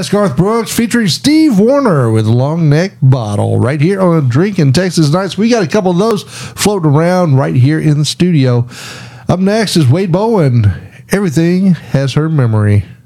That's Garth Brooks featuring Steve Warner with Long Neck Bottle right here on Drinking Texas Nights. We got a couple of those floating around right here in the studio. Up next is Wade Bowen. Everything Has Her Memory.